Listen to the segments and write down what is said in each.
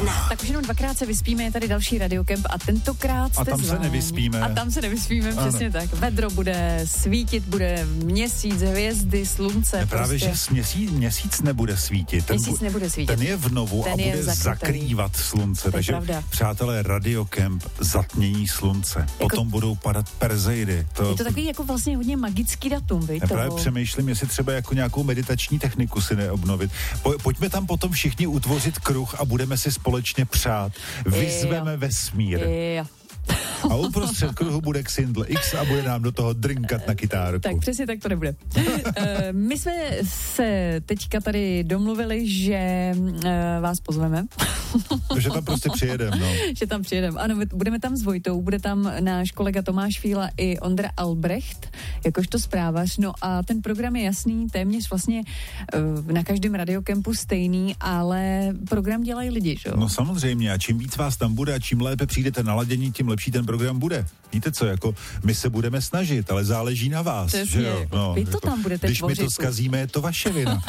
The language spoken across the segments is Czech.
1. Tak už jenom dvakrát se vyspíme, je tady další Radiokemp a tentokrát jste A tam se nevyspíme. A tam se nevyspíme, přesně tak. Vedro bude svítit, bude měsíc, hvězdy, slunce. Právě, prostě. že měsíc nebude svítit. Měsíc nebude svítit. Ten je v novu a bude zakrývat slunce. Takže, přátelé, Radiokemp, zatmění slunce. Potom budou padat perzeidy. Je to takový jako vlastně hodně magický datum, víte? Právě přemýšlím, jestli třeba jako nějakou meditační techniku si neobnovit. Pojďme tam potom všichni utvořit kruh a budeme si společně přát. Vyzveme vesmír. A uprostřed kruhu bude Xindl X a bude nám do toho drinkat na kytárku. Tak přesně tak to nebude. My jsme se teďka tady domluvili, že vás pozveme. Že tam prostě přijedeme, no. Že tam přijedeme. Ano, budeme tam s Vojtou, bude tam náš kolega Tomáš Fíla i Ondra Albrecht, jakožto zprávař. No a ten program je jasný, téměř vlastně na každém Radiokempu stejný, ale program dělají lidi, že jo? No samozřejmě, a čím víc vás tam bude a čím lépe přijdete na ladění, tím lepší ten program bude. Víte co, jako my se budeme snažit, ale záleží na vás, přesně, že jo? No, vy to jako, tam budete když tvořit. my to zkazíme, je to vaše vina.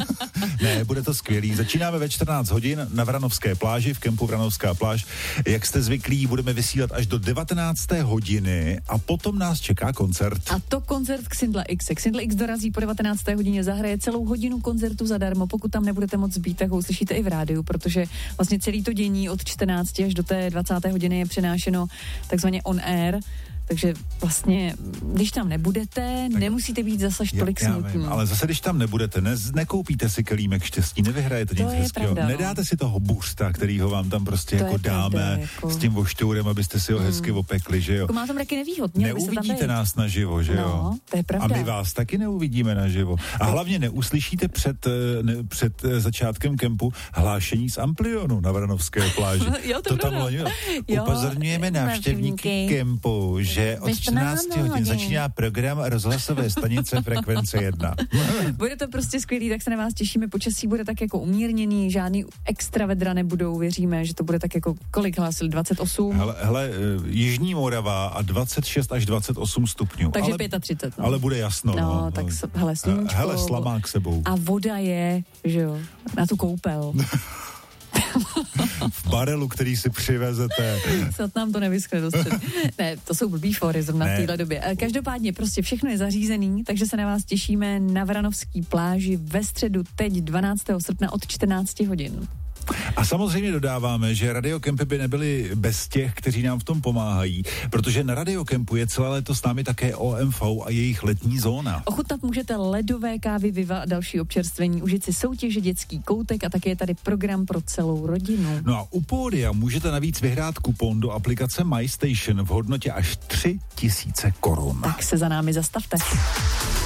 Ne, bude to skvělý. Začínáme ve 14 hodin na Vranovské pláži, v kempu Vranovská pláž. Jak jste zvyklí, budeme vysílat až do 19. hodiny a potom nás čeká koncert. A to koncert Xindla X. Xindla X dorazí po 19. hodině, zahraje celou hodinu koncertu zadarmo. Pokud tam nebudete moc být, tak ho uslyšíte i v rádiu, protože vlastně celý to dění od 14 až do té 20. hodiny je přenášeno takzvaně on air. Takže vlastně, když tam nebudete, tak nemusíte být zase tolik smutní. Ale zase, když tam nebudete, nekoupíte si kelímek štěstí, nevyhrajete nic hezkého. Nedáte si toho bursta, kterýho vám tam prostě to jako dáme jako s tím voštourem, abyste si ho hezky opekli, že jo? Jako má tam taky nevýhod. Neuvidíte nás naživo, že jo? No, to je pravda. A my vás taky neuvidíme naživo. A hlavně neuslyšíte před začátkem kempu hlášení z Amplionu na Vranovské pláži. Jo, to tam upozorňujeme návštěvníky kempu, že od 14 hodin začíná program rozhlasové stanice Frekvence 1. Bude to prostě skvělý, tak se na vás těšíme. Počasí bude tak jako umírněný, žádný extra vedra nebudou, věříme, že to bude tak jako, kolik hlásili, 28? Hele, Jižní Morava a 26 až 28 stupňů. Takže 35. No. Ale bude jasno. No, tak hele, sluníčko. Hele, slamák sebou. A voda je, že jo, na tu koupel. V barelu, který si přivezete. Snad nám to nevyschne do středu. Ne, to jsou blbý fóry zrovna v téhle době. Každopádně prostě všechno je zařízený, takže se na vás těšíme na Vranovský pláži ve středu teď 12. srpna od 14 hodin. A samozřejmě dodáváme, že Radiokempy by nebyly bez těch, kteří nám v tom pomáhají, protože na Radiokempu je celé léto s námi také OMV a jejich letní zóna. Ochutnat můžete ledové kávy, Viva a další občerstvení, užít si soutěže, dětský koutek a také je tady program pro celou rodinu. No a u pódia můžete navíc vyhrát kupon do aplikace MyStation v hodnotě až 3 000 korun. Tak se za námi zastavte.